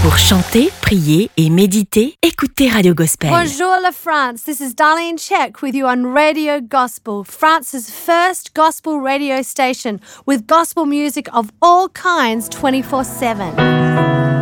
Pour chanter, prier et méditer, écoutez Radio Gospel. Bonjour la France, this is Darlene Check with you on Radio Gospel, France's first gospel radio station with gospel music of all kinds 24/7.